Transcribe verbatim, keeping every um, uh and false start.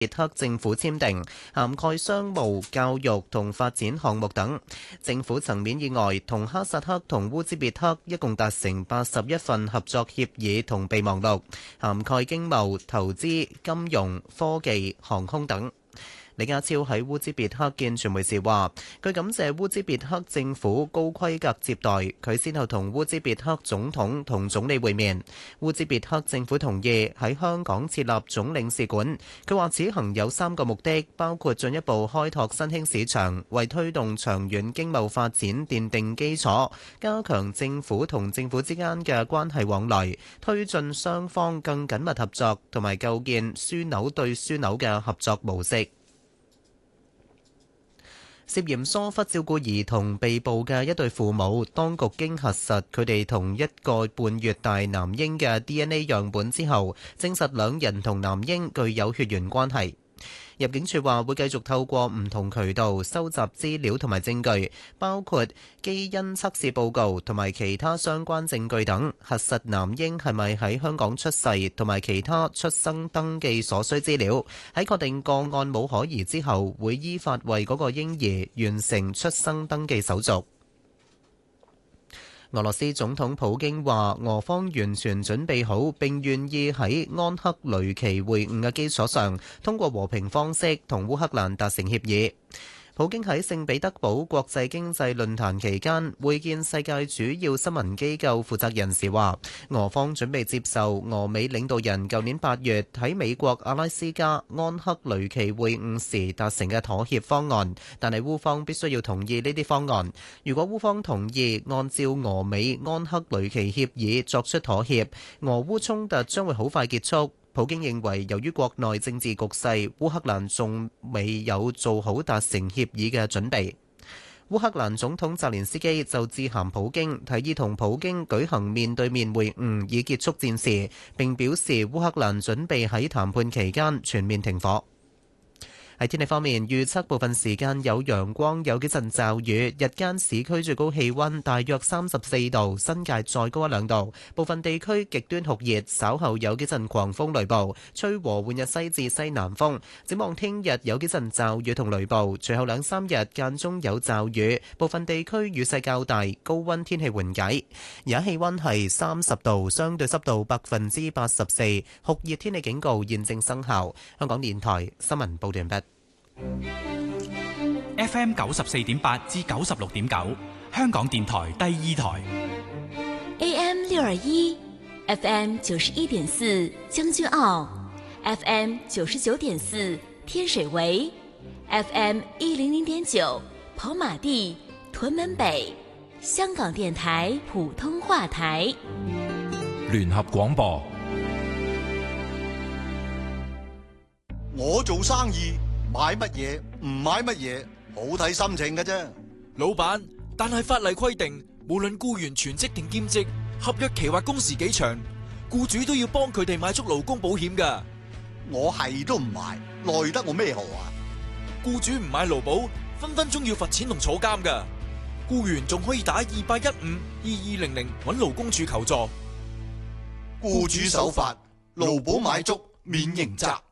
別克政府簽訂，涵蓋商務、教育同發展項目等。政府層面以外，同哈薩克同烏茲別克一共達成八十一份合作協議同備忘錄，涵蓋經貿、投資、金融、科技、航空等。李家超喺烏茲別克見傳媒時話，佢感謝烏茲別克政府高規格接待，佢先後同烏茲別克總統同總理會面。烏茲別克政府同意喺香港設立總領事館。佢話此行有三個目的，包括進一步開拓新興市場，為推動長遠經貿發展奠定基礎，加強政府同政府之間嘅關係往來，推進雙方更緊密合作，同埋構建樞紐對樞紐嘅合作模式。涉嫌疏忽照顧兒童被捕嘅一對父母，當局經核實佢哋同一個半月大男嬰嘅 D N A 樣本之後，證實兩人同男嬰具有血緣關係。入境處話會繼續透過唔同渠道收集資料同埋證據，包括基因測試報告同埋其他相關證據等，核實男嬰係咪喺香港出世同埋其他出生登記所需資料。喺確定個案冇可疑之後，會依法為嗰個嬰兒完成出生登記手續。俄羅斯總統普京話，俄方完全準備好並願意喺安克雷奇會晤嘅基礎上，通過和平方式同烏克蘭達成協議。普京喺聖彼得堡國際經濟論壇期間會見世界主要新聞機構負責人時話，俄方準備接受俄美領導人舊年八月喺美國阿拉斯加安克雷奇會晤時達成嘅妥協方案，但係烏方必須要同意呢啲方案。如果烏方同意按照俄美安克雷奇協議作出妥協，俄烏衝突將會好快結束。普京認為，由於國內政治局勢，烏克蘭仲未有做好達成協議嘅準備。烏克蘭總統澤連斯基就致函普京，提議同普京舉行面對面會晤，以結束戰事，並表示烏克蘭準備喺談判期間全面停火。喺天氣方面，預測部分時間有陽光，有幾陣驟雨。日間市區最高氣溫大約三十四度，新界再高一兩度。部分地區極端酷熱，稍後有幾陣狂風雷暴，吹和緩日西至西南風。展望聽日有幾陣驟雨同雷暴，隨後兩三日間中有驟雨，部分地區雨勢較大，高溫天氣緩解。而家氣溫係三十度，相對濕度百分之八十四，酷熱天氣警告現正生效。香港電台新聞報道完畢。 F M 九十四點八至九十六點九，香港電台第二台。 A M 六二一 ，F M 九十一點四將軍澳 ，F M 九十九點四天水圍 ，F M 一零零點九跑馬地屯門北，香港電台普通話台。 聯合廣播。 我做生意。買乜嘢唔買乜嘢，好睇心情嘅啫。 老闆，但係法例規定，無論僱員全職定兼職，合約期或工時幾長，僱主都要幫佢哋買足勞工保險㗎。 我係都唔買，奈得我咩何啊？ 僱主唔買勞保，分分鐘要罰錢同坐監㗎。僱員仲可以打二八一五二二零零揾勞工處求助。 僱主守法，勞保買足免刑責。